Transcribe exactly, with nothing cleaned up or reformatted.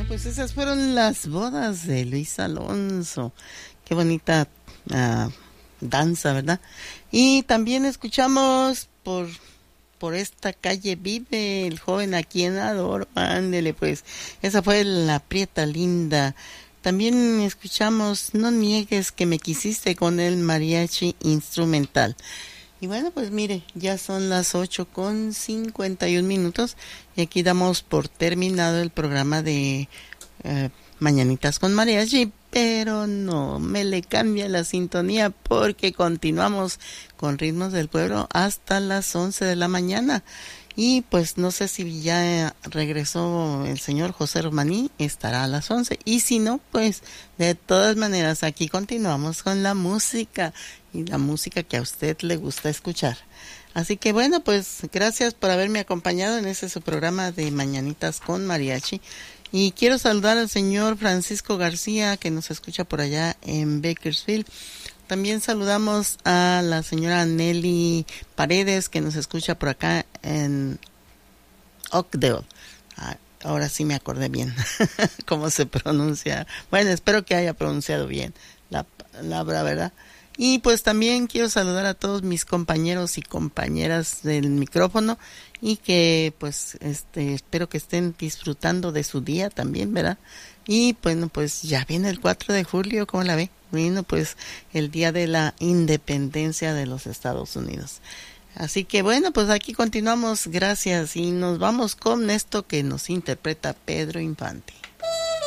pues esas fueron las bodas de Luis Alonso. Qué bonita uh, danza, ¿verdad? Y también escuchamos por, por esta calle vive el joven a quien adoro. Ándele, pues. Esa fue la Prieta Linda. También escuchamos No niegues que me quisiste con el mariachi instrumental. Y bueno, pues mire, ya son las ocho con cincuenta y un minutos y aquí damos por terminado el programa de eh, Mañanitas con Mariachi, pero no me le cambia la sintonía porque continuamos con Ritmos del Pueblo hasta las once de la mañana. Y pues no sé si ya regresó el señor José Romaní, estará a las once. Y si no, pues de todas maneras aquí continuamos con la música y la música que a usted le gusta escuchar. Así que bueno, pues gracias por haberme acompañado en este su programa de Mañanitas con Mariachi. Y quiero saludar al señor Francisco García que nos escucha por allá en Bakersfield. También saludamos a la señora Nelly Paredes, que nos escucha por acá en Oakdale. Ah, ahora sí me acordé bien cómo se pronuncia. Bueno, espero que haya pronunciado bien la palabra, ¿verdad? Y pues también quiero saludar a todos mis compañeros y compañeras del micrófono y que pues este espero que estén disfrutando de su día también, ¿verdad? Y bueno, pues ya viene el cuatro de julio, ¿cómo la ve? Bueno, pues el día de la independencia de los Estados Unidos. Así que bueno, pues aquí continuamos, gracias, y nos vamos con esto que nos interpreta Pedro Infante.